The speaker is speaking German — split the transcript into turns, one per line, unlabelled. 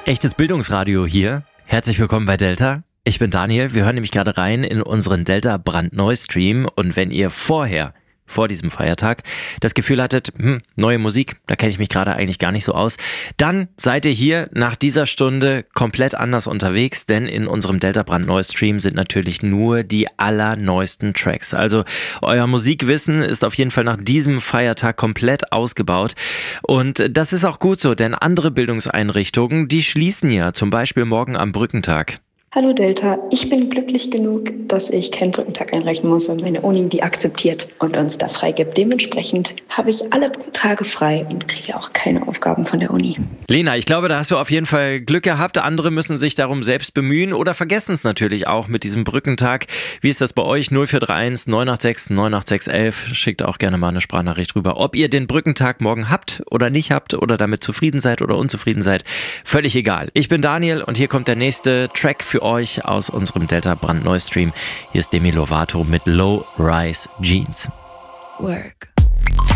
Echtes Bildungsradio hier. Herzlich willkommen bei Delta. Ich bin Daniel. Wir hören nämlich gerade rein in unseren Delta brandneu-Stream. Und wenn ihr vor diesem Feiertag, das Gefühl hattet, neue Musik, da kenne ich mich gerade eigentlich gar nicht so aus, dann seid ihr hier nach dieser Stunde komplett anders unterwegs, denn in unserem Delta brandneu-Stream sind natürlich nur die allerneuesten Tracks. Also euer Musikwissen ist auf jeden Fall nach diesem Feiertag komplett ausgebaut und das ist auch gut so, denn andere Bildungseinrichtungen, die schließen ja, zum Beispiel morgen am Brückentag.
Hallo Delta, ich bin glücklich genug, dass ich keinen Brückentag einreichen muss, weil meine Uni die akzeptiert und uns da freigibt. Dementsprechend habe ich alle Tage frei und kriege auch keine Aufgaben von der Uni.
Lena, ich glaube, da hast du auf jeden Fall Glück gehabt. Andere müssen sich darum selbst bemühen oder vergessen es natürlich auch mit diesem Brückentag. Wie ist das bei euch? 0431 986 986 11. Schickt auch gerne mal eine Sprachnachricht rüber, ob ihr den Brückentag morgen habt oder nicht habt oder damit zufrieden seid oder unzufrieden seid. Völlig egal. Ich bin Daniel und hier kommt der nächste Track für euch aus unserem Delta brandneu-Stream. Hier ist Demi Lovato mit Low Rise Jeans.
Work.